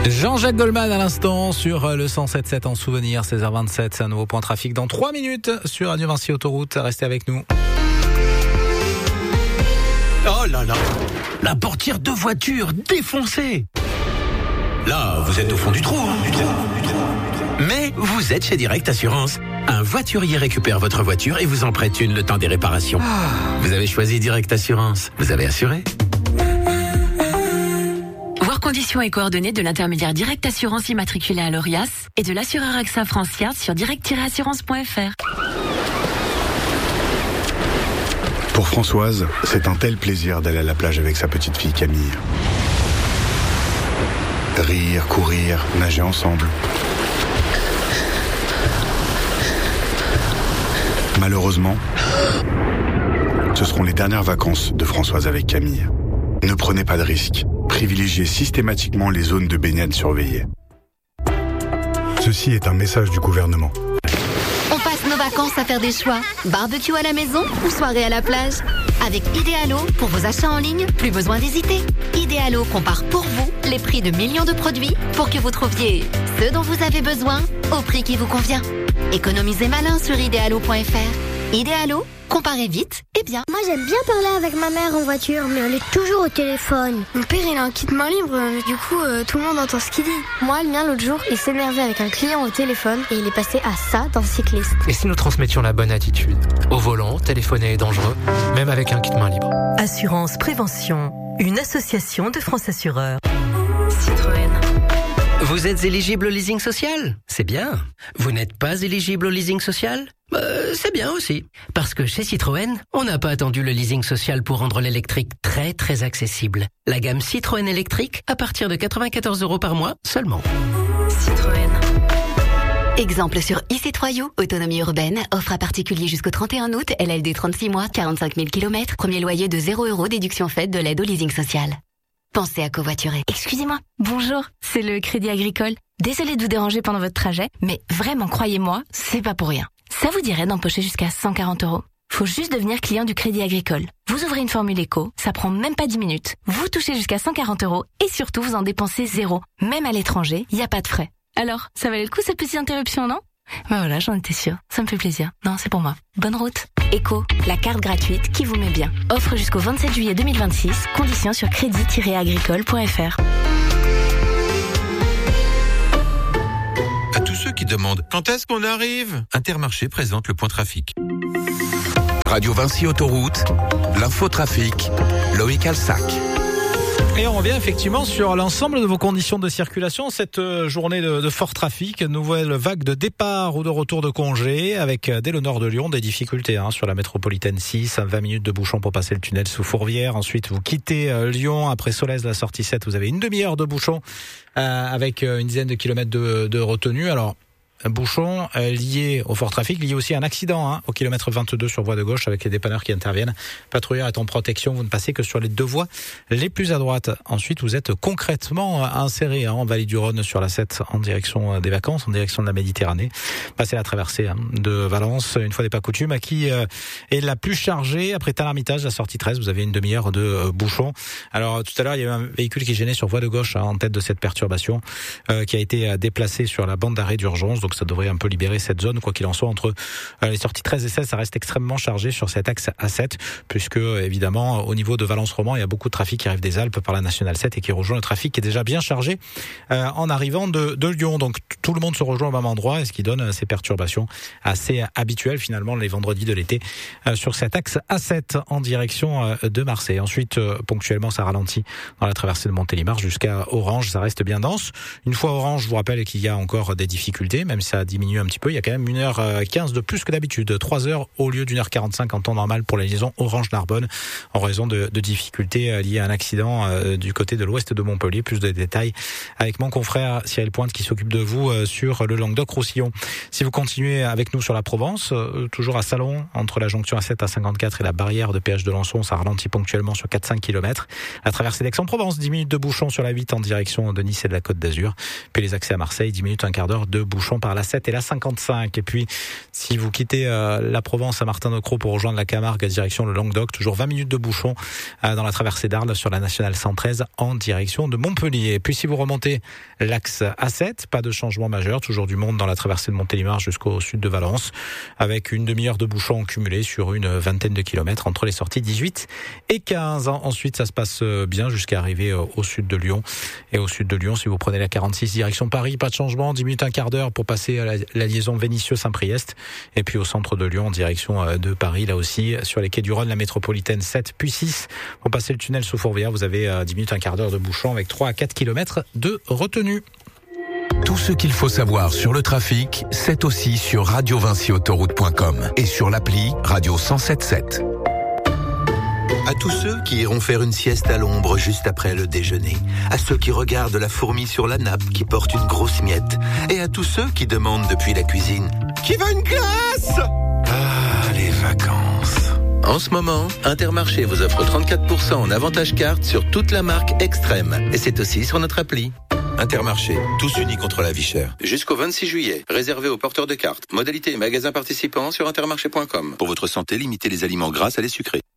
Jean-Jacques Goldman à l'instant sur le 107.7 en souvenir, 16h27, c'est un nouveau point trafic dans 3 minutes sur Radio Vinci Autoroute, restez avec nous. Oh là là, la portière de voiture défoncée. Là, vous êtes au fond du trou, Mais vous êtes chez Direct Assurance. Un voiturier récupère votre voiture et vous en prête une le temps des réparations. Vous avez choisi Direct Assurance, vous avez assuré. Voir conditions et coordonnées de l'intermédiaire Direct Assurance immatriculé à l'ORIAS et de l'assureur AXA France Yard sur direct-assurance.fr. Pour Françoise, c'est un tel plaisir d'aller à la plage avec sa petite fille Camille. Rire, courir, nager ensemble. Malheureusement, ce seront les dernières vacances de Françoise avec Camille. Ne prenez pas de risques. Privilégiez systématiquement les zones de baignade surveillées. Ceci est un message du gouvernement. On passe nos vacances à faire des choix. Barbecue à la maison ou soirée à la plage. Avec Idealo, pour vos achats en ligne, plus besoin d'hésiter. Idealo compare pour vous les prix de millions de produits pour que vous trouviez ce dont vous avez besoin au prix qui vous convient. Économisez malin sur idealo.fr. Idealo, comparez vite et bien. Moi j'aime bien parler avec ma mère en voiture, mais elle est toujours au téléphone. Mon père il a un kit main libre, mais du coup tout le monde entend ce qu'il dit. Moi le mien l'autre jour, il s'énervait avec un client au téléphone et il est passé à ça dans Cycliste. Et si nous transmettions la bonne attitude? Au volant, téléphoner est dangereux, même avec un kit main libre. Assurance Prévention, une association de France Assureurs. Citroën. Vous êtes éligible au leasing social? C'est bien. Vous n'êtes pas éligible au leasing social? C'est bien aussi. Parce que chez Citroën, on n'a pas attendu le leasing social pour rendre l'électrique très très accessible. La gamme Citroën électrique à partir de 94 € par mois seulement. Citroën. Exemple sur i3U, autonomie urbaine, offre à particulier jusqu'au 31 août, LLD 36 mois, 45 000 km, premier loyer de 0 €, déduction faite de l'aide au leasing social. Pensez à covoiturer. Excusez-moi, bonjour, c'est le Crédit Agricole. Désolée de vous déranger pendant votre trajet, mais vraiment, croyez-moi, c'est pas pour rien. Ça vous dirait d'empocher jusqu'à 140 €? Faut juste devenir client du Crédit Agricole. Vous ouvrez une formule éco, ça prend même pas 10 minutes. Vous touchez jusqu'à 140 € et surtout vous en dépensez 0. Même à l'étranger, y a pas de frais. Alors, ça valait le coup cette petite interruption, non? Ben voilà, j'en étais sûre. Ça me fait plaisir. Non, c'est pour moi. Bonne route. Eco, la carte gratuite qui vous met bien. Offre jusqu'au 27 juillet 2026. Conditions sur crédit-agricole.fr. À tous ceux qui demandent quand est-ce qu'on arrive, Intermarché présente le point trafic. Radio Vinci Autoroute, l'infotrafic, Loïc Alsac. Et on revient effectivement sur l'ensemble de vos conditions de circulation cette journée de fort trafic, nouvelle vague de départ ou de retour de congé avec dès le nord de Lyon des difficultés sur la métropolitaine 6, 20 minutes de bouchon pour passer le tunnel sous Fourvière. Ensuite vous quittez Lyon, après Solèze, la sortie 7, vous avez une demi-heure de bouchon avec une dizaine de kilomètres de retenue. Alors un bouchon lié au fort trafic, lié aussi à un accident au kilomètre 22 sur voie de gauche avec les dépanneurs qui interviennent. Patrouilleur est en protection, vous ne passez que sur les deux voies les plus à droite. Ensuite, vous êtes concrètement inséré en Vallée du Rhône sur la 7 en direction des vacances, en direction de la Méditerranée. Passez la traversée de Valence, une fois n'est pas coutume, qui est la plus chargée. Après Talarmitage, la sortie 13, vous avez une demi-heure de bouchon. Alors tout à l'heure, il y a eu un véhicule qui gênait sur voie de gauche en tête de cette perturbation qui a été déplacé sur la bande d'arrêt d'urgence. Donc ça devrait un peu libérer cette zone, quoi qu'il en soit. Entre les sorties 13 et 16, ça reste extrêmement chargé sur cet axe A7, puisque évidemment au niveau de Valence-Romand, il y a beaucoup de trafic qui arrive des Alpes par la nationale 7 et qui rejoint le trafic qui est déjà bien chargé en arrivant de Lyon. Donc tout le monde se rejoint au même endroit, et ce qui donne ces perturbations assez habituelles finalement les vendredis de l'été sur cet axe A7 en direction de Marseille. Ensuite, ponctuellement, ça ralentit dans la traversée de Montélimar jusqu'à Orange, ça reste bien dense. Une fois Orange, je vous rappelle qu'il y a encore des difficultés, même si ça diminue un petit peu. Il y a quand même 1h15 de plus que d'habitude. 3h au lieu d'1h45 en temps normal pour la liaison Orange-Narbonne en raison de difficultés liées à un accident du côté de l'ouest de Montpellier. Plus de détails avec mon confrère Cyril Pointe qui s'occupe de vous sur le Languedoc-Roussillon. Si vous continuez avec nous sur la Provence, toujours à Salon, entre la jonction A7 à 54 et la barrière de péage de Lançon, ça ralentit ponctuellement sur 4-5 km. La traversée d'Aix-en-Provence, 10 minutes de bouchon sur la 8 en direction de Nice et de la Côte d'Azur. Puis les accès à Marseille, 10 minutes, un quart d'heure de bouchon par par la 7 et la 55. Et puis, si vous quittez la Provence à Martin-de-Croix pour rejoindre la Camargue, direction le Languedoc, toujours 20 minutes de bouchon dans la traversée d'Arles sur la nationale 113 en direction de Montpellier. Et puis, si vous remontez l'axe A7, pas de changement majeur, toujours du monde dans la traversée de Montélimar jusqu'au sud de Valence, avec une demi-heure de bouchon cumulé sur une vingtaine de kilomètres entre les sorties 18 et 15. Ensuite, ça se passe bien jusqu'à arriver au sud de Lyon. Et au sud de Lyon, si vous prenez la 46 direction Paris, pas de changement, 10 minutes, un quart d'heure pour passer à la liaison Vénissieux-Saint-Priest. Et puis au centre de Lyon, en direction de Paris, là aussi, sur les quais du Rhône, la métropolitaine 7 puis 6. Pour passer le tunnel sous Fourvière, vous avez 10 minutes, un quart d'heure de bouchon avec 3 à 4 kilomètres de retenue. Tout ce qu'il faut savoir sur le trafic, c'est aussi sur radiovinciautoroute.com et sur l'appli Radio 107.7. À tous ceux qui iront faire une sieste à l'ombre juste après le déjeuner, à ceux qui regardent la fourmi sur la nappe qui porte une grosse miette, et à tous ceux qui demandent depuis la cuisine « Qui veut une glace ?» Ah, les vacances. En ce moment, Intermarché vous offre 34% en avantage carte sur toute la marque Extrême. Et c'est aussi sur notre appli. Intermarché, tous unis contre la vie chère. Jusqu'au 26 juillet, réservé aux porteurs de cartes. Modalités et magasins participants sur intermarché.com. Pour votre santé, limitez les aliments gras à les sucrés.